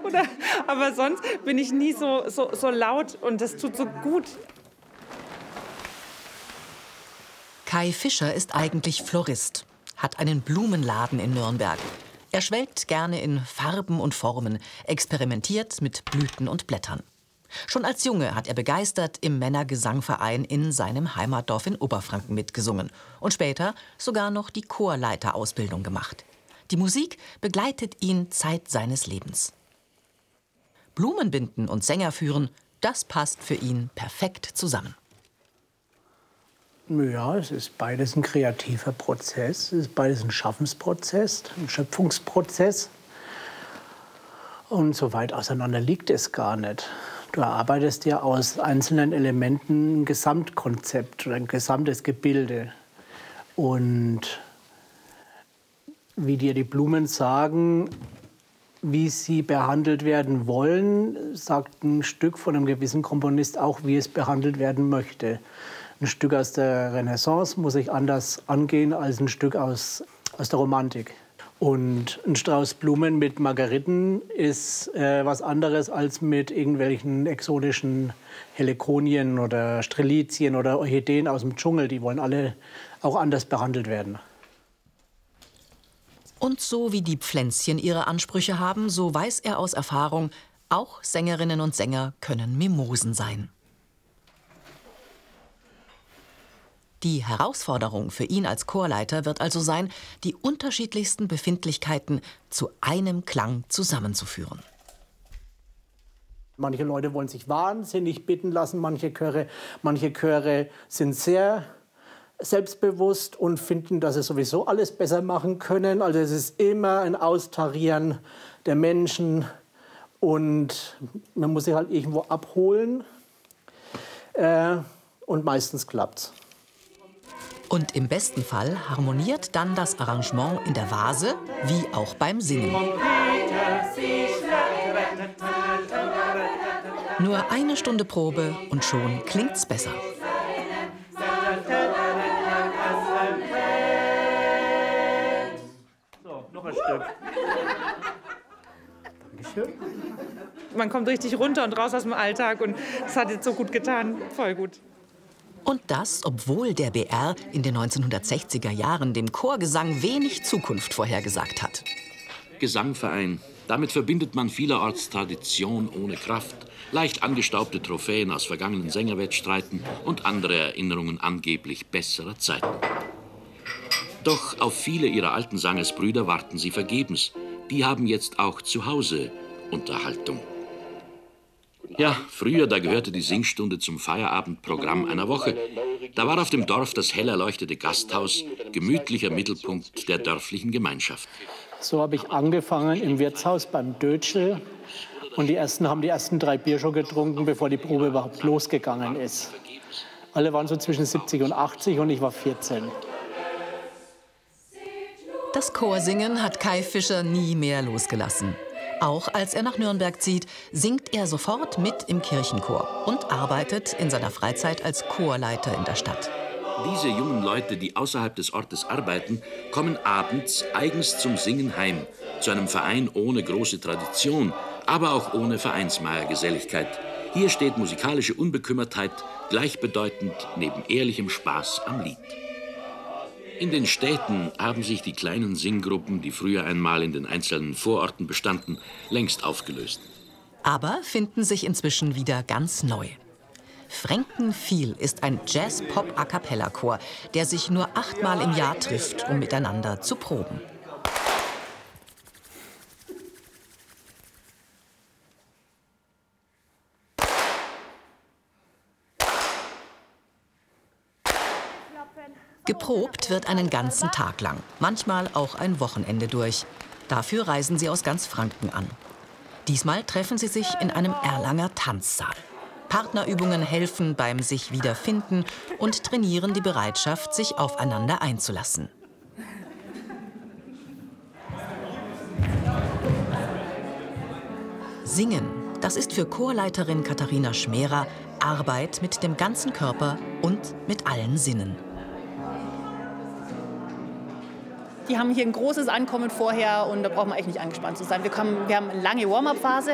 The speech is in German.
Oder, aber sonst bin ich nie so laut und das tut so gut. Kai Fischer ist eigentlich Florist, hat einen Blumenladen in Nürnberg. Er schwelgt gerne in Farben und Formen, experimentiert mit Blüten und Blättern. Schon als Junge hat er begeistert im Männergesangverein in seinem Heimatdorf in Oberfranken mitgesungen und später sogar noch die Chorleiterausbildung gemacht. Die Musik begleitet ihn Zeit seines Lebens. Blumenbinden und Sänger führen, das passt für ihn perfekt zusammen. Ja, es ist beides ein kreativer Prozess, es ist beides ein Schaffensprozess, ein Schöpfungsprozess. Und so weit auseinander liegt es gar nicht. Du erarbeitest ja aus einzelnen Elementen ein Gesamtkonzept oder ein gesamtes Gebilde. Und wie dir die Blumen sagen, wie sie behandelt werden wollen, sagt ein Stück von einem gewissen Komponist auch, wie es behandelt werden möchte. Ein Stück aus der Renaissance muss ich anders angehen als ein Stück aus der Romantik. Und ein Strauß Blumen mit Margeriten ist was anderes als mit irgendwelchen exotischen Helikonien oder Strelizien oder Orchideen aus dem Dschungel. Die wollen alle auch anders behandelt werden. Und so wie die Pflänzchen ihre Ansprüche haben, so weiß er aus Erfahrung, auch Sängerinnen und Sänger können Mimosen sein. Die Herausforderung für ihn als Chorleiter wird also sein, die unterschiedlichsten Befindlichkeiten zu einem Klang zusammenzuführen. Manche Leute wollen sich wahnsinnig bitten lassen, manche Chöre sind sehr selbstbewusst und finden, dass sie sowieso alles besser machen können. Also es ist immer ein Austarieren der Menschen und man muss sie halt irgendwo abholen und meistens klappt's. Und im besten Fall harmoniert dann das Arrangement in der Vase, wie auch beim Singen. Nur eine Stunde Probe und schon klingt's besser. So, noch ein Stück. Dankeschön. Man kommt richtig runter und raus aus dem Alltag und das hat jetzt so gut getan, voll gut. Und das, obwohl der BR in den 1960er Jahren dem Chorgesang wenig Zukunft vorhergesagt hat. Gesangverein. Damit verbindet man vielerorts Tradition ohne Kraft, leicht angestaubte Trophäen aus vergangenen Sängerwettstreiten und andere Erinnerungen angeblich besserer Zeiten. Doch auf viele ihrer alten Sangersbrüder warten sie vergebens. Die haben jetzt auch zu Hause Unterhaltung. Ja, früher, da gehörte die Singstunde zum Feierabendprogramm einer Woche. Da war auf dem Dorf das hell erleuchtete Gasthaus gemütlicher Mittelpunkt der dörflichen Gemeinschaft. So habe ich angefangen im Wirtshaus beim Dötschel. Und die Ersten haben die ersten 3 Bier schon getrunken, bevor die Probe überhaupt losgegangen ist. Alle waren so zwischen 70 und 80 und ich war 14. Das Chorsingen hat Kai Fischer nie mehr losgelassen. Auch als er nach Nürnberg zieht, singt er sofort mit im Kirchenchor und arbeitet in seiner Freizeit als Chorleiter in der Stadt. Diese jungen Leute, die außerhalb des Ortes arbeiten, kommen abends eigens zum Singen heim. Zu einem Verein ohne große Tradition, aber auch ohne Vereinsmeiergeselligkeit. Hier steht musikalische Unbekümmertheit gleichbedeutend neben ehrlichem Spaß am Lied. In den Städten haben sich die kleinen Singgruppen, die früher einmal in den einzelnen Vororten bestanden, längst aufgelöst. Aber finden sich inzwischen wieder ganz neu. Frankenviel ist ein Jazz-Pop-A-Cappella-Chor, der sich nur 8-mal im Jahr trifft, um miteinander zu proben. Geprobt wird einen ganzen Tag lang, manchmal auch ein Wochenende durch. Dafür reisen sie aus ganz Franken an. Diesmal treffen sie sich in einem Erlanger Tanzsaal. Partnerübungen helfen beim sich wiederfinden und trainieren die Bereitschaft, sich aufeinander einzulassen. Singen, das ist für Chorleiterin Katharina Schmerer Arbeit mit dem ganzen Körper und mit allen Sinnen. Die haben hier ein großes Ankommen vorher und da braucht man eigentlich nicht angespannt zu sein. Wir haben eine lange Warm-up-Phase.